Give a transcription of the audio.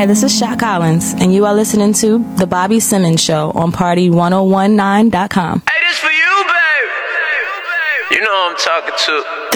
this is Shot Collins, and you are listening to The Bobby Simmons Show on Party1019.com. Hey, this for you, babe. You know who I'm talking to.